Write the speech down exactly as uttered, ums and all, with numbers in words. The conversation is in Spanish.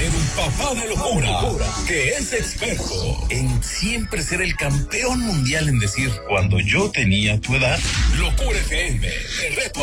el papá de locura, que es experto en siempre ser el campeón mundial en decir, cuando yo tenía tu edad, Locura F M, el reto